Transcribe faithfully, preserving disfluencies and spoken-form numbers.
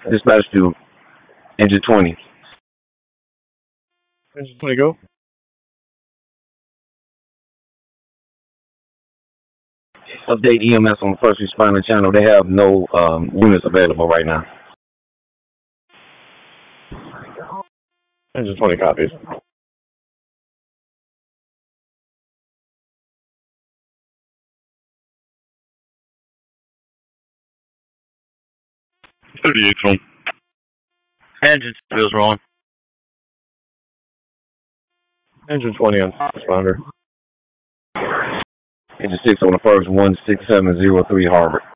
Dispatch to engine twenty. Engine twenty, go. Update E M S on the first responder channel. They have no um, units available right now. Engine twenty copies. thirty-eight's home. Engine feels wrong. Engine twenty on responder. Engine six on the first, one six seven zero three Harvard.